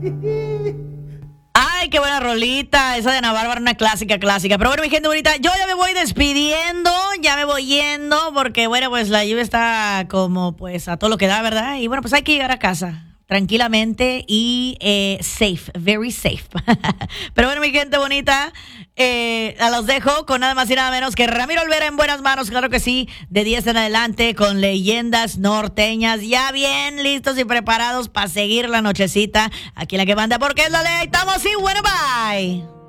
Ay, qué buena rolita, esa de Ana Bárbara, una clásica. Pero bueno, mi gente bonita, yo ya me voy despidiendo, ya me voy yendo, porque bueno, pues la lluvia está como pues a todo lo que da, ¿verdad? Y bueno, pues hay que llegar a casa tranquilamente y safe, very safe. Pero bueno, mi gente bonita, los dejo con nada más y nada menos que Ramiro Olvera en buenas manos, claro que sí, de 10 en adelante con leyendas norteñas, ya bien listos y preparados para seguir la nochecita aquí en La Que Manda, porque es la ley. Estamos y bueno, bye.